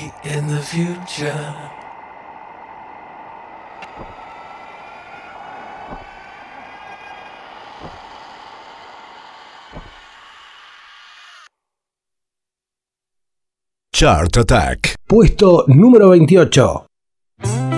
in the future. Chart Attack. Puesto número 28.